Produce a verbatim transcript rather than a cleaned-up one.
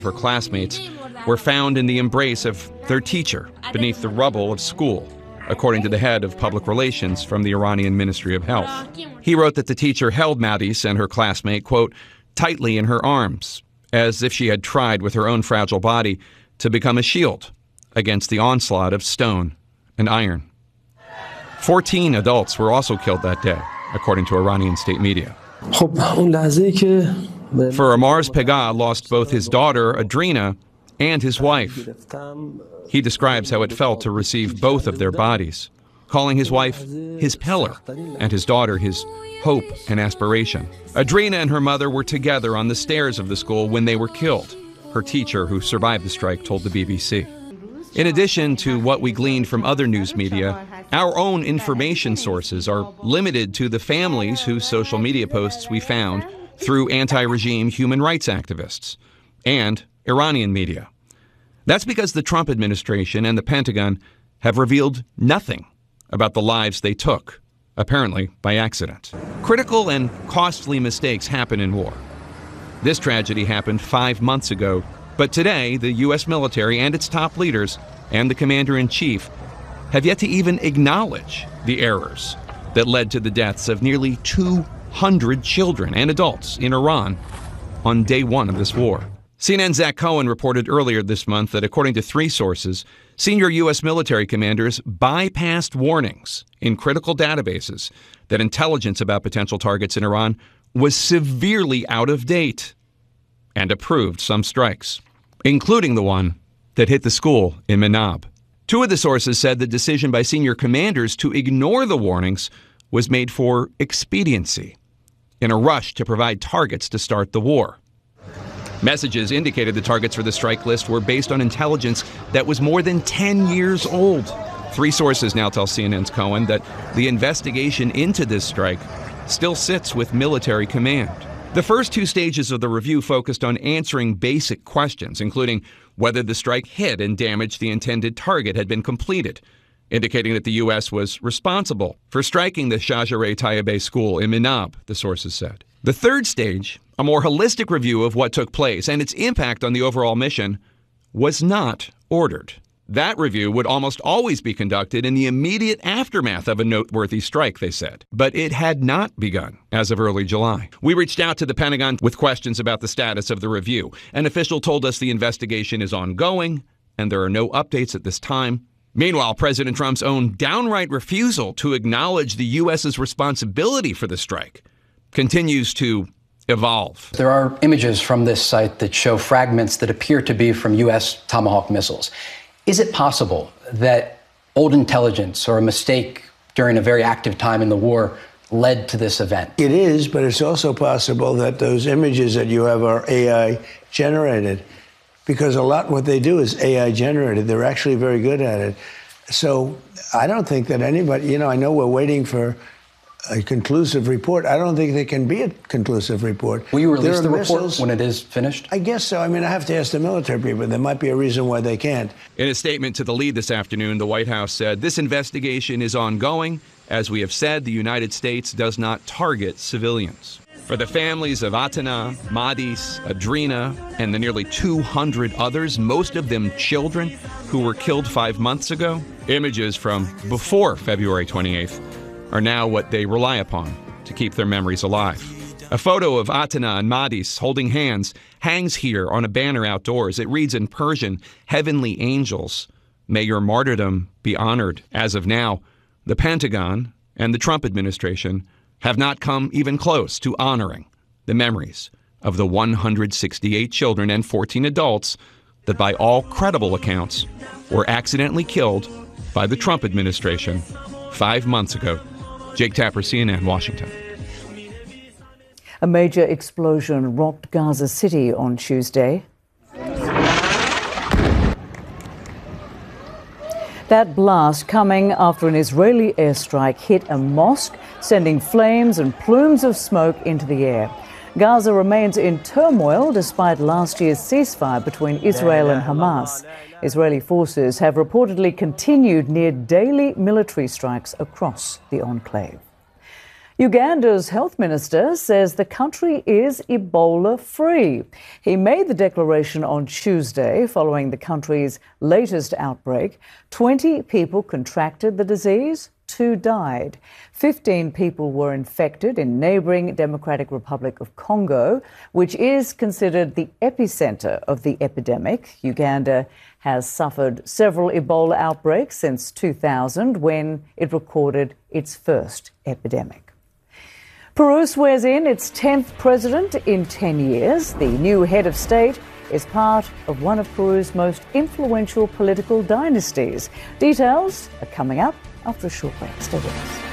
Her classmates were found in the embrace of their teacher beneath the rubble of school, according to the head of public relations from the Iranian Ministry of Health. He wrote that the teacher held Madis and her classmate, quote, tightly in her arms, as if she had tried with her own fragile body to become a shield against the onslaught of stone and iron. Fourteen adults were also killed that day, according to Iranian state media. For Amar's Pegah lost both his daughter, Adrina, and his wife. He describes how it felt to receive both of their bodies, calling his wife his pillar and his daughter his hope and aspiration. Adrina and her mother were together on the stairs of the school when they were killed, her teacher, who survived the strike, told the B B C. In addition to what we gleaned from other news media, our own information sources are limited to the families whose social media posts we found through anti-regime human rights activists and Iranian media. That's because the Trump administration and the Pentagon have revealed nothing about the lives they took, apparently by accident. Critical and costly mistakes happen in war. This tragedy happened five months ago, but today the U S military and its top leaders and the commander-in-chief have yet to even acknowledge the errors that led to the deaths of nearly two hundred children and adults in Iran on day one of this war. C N N's Zach Cohen reported earlier this month that according to three sources, senior U S military commanders bypassed warnings in critical databases that intelligence about potential targets in Iran was severely out of date and approved some strikes, including the one that hit the school in Manab. Two of the sources said the decision by senior commanders to ignore the warnings was made for expediency, in a rush to provide targets to start the war. Messages indicated the targets for the strike list were based on intelligence that was more than ten years old. Three sources now tell C N N's Cohen that the investigation into this strike still sits with military command. The first two stages of the review focused on answering basic questions, including whether the strike hit and damaged the intended target had been completed, indicating that the U S was responsible for striking the Shajareh Tayyibeh school in Manab, the sources said. The third stage, a more holistic review of what took place and its impact on the overall mission, was not ordered. That review would almost always be conducted in the immediate aftermath of a noteworthy strike, they said. But it had not begun as of early July. We reached out to the Pentagon with questions about the status of the review. An official told us the investigation is ongoing and there are no updates at this time. Meanwhile, President Trump's own downright refusal to acknowledge the U S's responsibility for the strike continues to evolve. There are images from this site that show fragments that appear to be from U S Tomahawk missiles. Is it possible that old intelligence or a mistake during a very active time in the war led to this event? It is, but it's also possible that those images that you have are A I generated, because a lot what they do is A I generated. They're actually very good at it. So I don't think that anybody, you know, I know we're waiting for a conclusive report. I don't think there can be a conclusive report. Will you release the report missiles, when it is finished? I guess so. I mean, I have to ask the military people. There might be a reason why they can't. In a statement to the lead this afternoon, the White House said this investigation is ongoing. As we have said, the United States does not target civilians. For the families of Atana, Madis, Adrina, and the nearly two hundred others, most of them children, who were killed five months ago, images from before February twenty-eighth are now what they rely upon to keep their memories alive. A photo of Atana and Madis holding hands hangs here on a banner outdoors. It reads in Persian, "Heavenly angels, may your martyrdom be honored." As of now, the Pentagon and the Trump administration have not come even close to honoring the memories of the one hundred sixty-eight children and fourteen adults that, by all credible accounts, were accidentally killed by the Trump administration five months ago. Jake Tapper, C N N, Washington. A major explosion rocked Gaza City on Tuesday. That blast coming after an Israeli airstrike hit a mosque, sending flames and plumes of smoke into the air. Gaza remains in turmoil despite last year's ceasefire between Israel and Hamas. Israeli forces have reportedly continued near daily military strikes across the enclave. Uganda's health minister says the country is Ebola-free. He made the declaration on Tuesday following the country's latest outbreak. twenty people contracted the disease, two died. fifteen people were infected in neighbouring Democratic Republic of Congo, which is considered the epicenter of the epidemic. Uganda has suffered several Ebola outbreaks since two thousand, when it recorded its first epidemic. Peru swears in its tenth president in ten years. The new head of state is part of one of Peru's most influential political dynasties. Details are coming up after a short break. Stay with us.